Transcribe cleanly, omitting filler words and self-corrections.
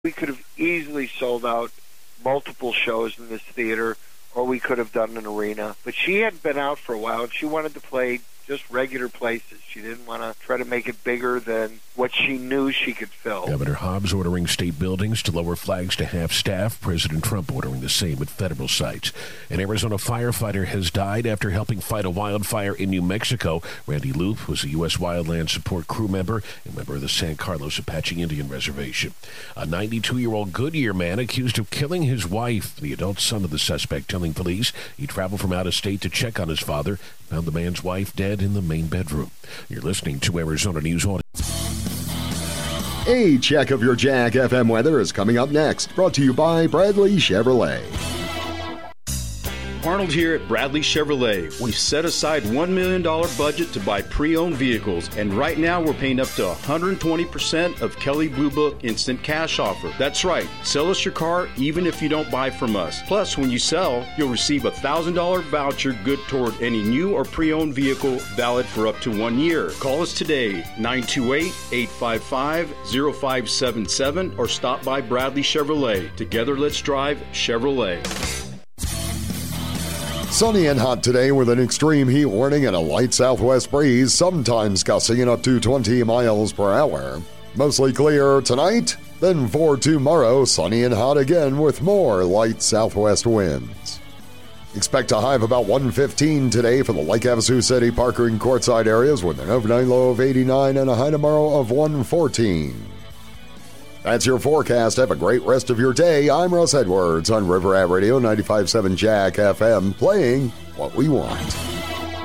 We could have easily sold out multiple shows in this theater, or we could have done an arena. But she had been out for a while, and she wanted to play just regular places. She didn't want to try to make it bigger than what she knew she could fill. Governor Hobbs ordering state buildings to lower flags to half staff. President Trump ordering the same at federal sites. An Arizona firefighter has died after helping fight a wildfire in New Mexico. Randy Loop was a U.S. Wildland Support crew member and member of the San Carlos Apache Indian Reservation. A 92-year-old Goodyear man accused of killing his wife. The adult son of the suspect telling police he traveled from out of state to check on his father. Found the man's wife dead in the main bedroom. You're listening to Arizona News On. A check of your Jack FM weather is coming up next. Brought to you by Bradley Chevrolet. Arnold here at Bradley Chevrolet. We've set aside $1 million budget to buy pre-owned vehicles, and right now we're paying up to 120% of Kelley Blue Book Instant Cash offer. That's right. Sell us your car even if you don't buy from us. Plus, when you sell, you'll receive a $1,000 voucher good toward any new or pre-owned vehicle valid for up to 1 year. Call us today, 928-855-0577, or stop by Bradley Chevrolet. Together, let's drive Chevrolet. Sunny and hot today with an extreme heat warning and a light southwest breeze, sometimes gusting up to 20 miles per hour. Mostly clear tonight, then for tomorrow, sunny and hot again with more light southwest winds. Expect a high of about 115 today for the Lake Havasu City, Parker, and Quartzsite areas with an overnight low of 89 and a high tomorrow of 114. That's your forecast. Have a great rest of your day. I'm Russ Edwards on River Rat Radio 95.7 Jack FM, playing what we want.